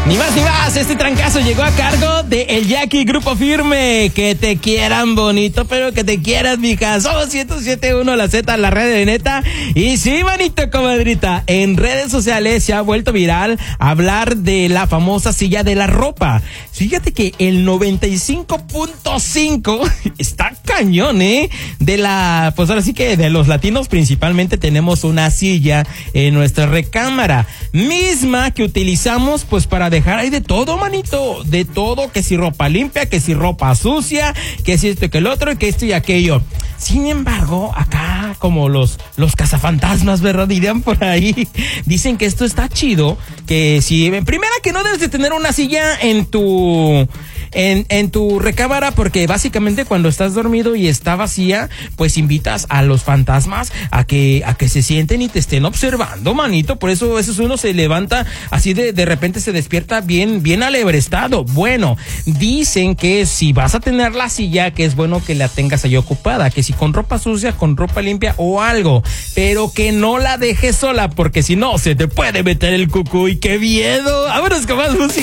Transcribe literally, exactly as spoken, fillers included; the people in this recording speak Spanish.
Ni más ni más, este trancazo llegó a cargo de El Jackie Grupo Firme. Que te quieran bonito, pero que te quieras, mija. Somos ciento siete punto uno La Z, la red de neta. Y sí, manito, comadrita, en redes sociales se ha vuelto viral hablar de la famosa silla de la ropa. Fíjate que el noventa y cinco punto cinco está cañón, ¿eh? De la, pues ahora sí que de los latinos principalmente tenemos una silla en nuestra recámara, misma que utilizamos pues para dejar ahí de todo, manito, de todo, que si ropa limpia, que si ropa sucia, que si esto y que el otro, y que esto y aquello. Sin embargo, acá como los, los cazafantasmas, ¿verdad? Dirían por ahí, dicen que esto está chido, que si, primera que no debes de tener una silla en tu... En, en tu recámara, porque básicamente cuando estás dormido y está vacía, pues invitas a los fantasmas a que, a que se sienten y te estén observando, manito. Por eso, eso uno se levanta así de, de repente se despierta bien, bien alebrestado. Bueno, dicen que si vas a tener la silla, que es bueno que la tengas ahí ocupada, que si con ropa sucia, con ropa limpia o algo, pero que no la dejes sola, porque si no, se te puede meter el cucuy. ¡Qué miedo! ¡Vámonos con más música!